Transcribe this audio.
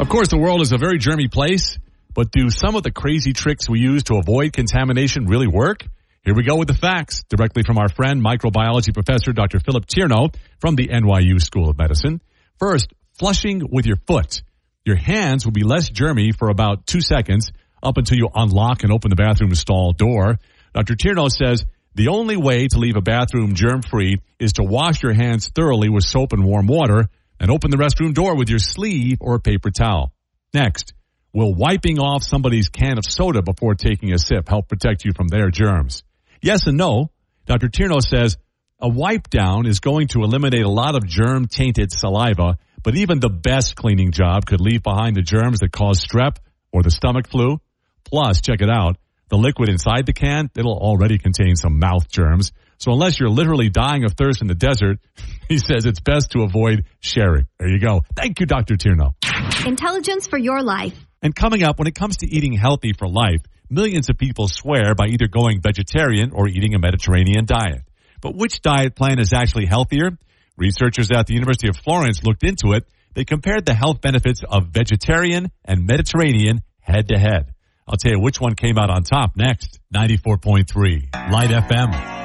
Of course, the world is a very germy place, but do some of the crazy tricks we use to avoid contamination really work? Here we go with the facts, directly from our friend, microbiology professor Dr. Philip Tierno from the NYU School of Medicine. First, flushing with your foot. Your hands will be less germy for about 2 seconds up until you unlock and open the bathroom stall door. Dr. Tierno says the only way to leave a bathroom germ-free is to wash your hands thoroughly with soap and warm water and open the restroom door with your sleeve or a paper towel. Next, will wiping off somebody's can of soda before taking a sip help protect you from their germs? Yes and no. Dr. Tierno says a wipe down is going to eliminate a lot of germ-tainted saliva, but even the best cleaning job could leave behind the germs that cause strep or the stomach flu. Plus, check it out, the liquid inside the can, it'll already contain some mouth germs. So unless you're literally dying of thirst in the desert, he says it's best to avoid sharing. There you go. Thank you, Dr. Tierno. Intelligence for your life. And coming up, when it comes to eating healthy for life, millions of people swear by either going vegetarian or eating a Mediterranean diet. But which diet plan is actually healthier? Researchers at the University of Florence looked into it. They compared the health benefits of vegetarian and Mediterranean head to head. I'll tell you which one came out on top next. 94.3 Light FM.